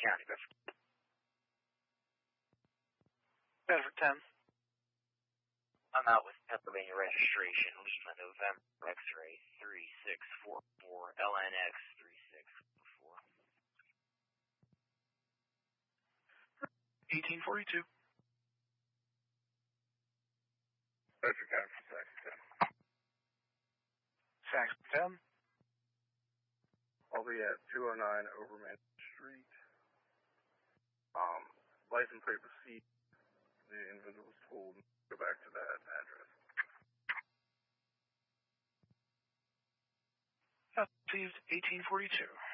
County, Bedford. Bedford 10. I'm out with Pennsylvania registration, Lima, November, X-ray 3644, LNX 3644. 1842. Bedford County from Saxon 10. Saxon 10. I'll be at 209 Overman Street. License plate was seized. The individual was told to go back to that address. Received 1842.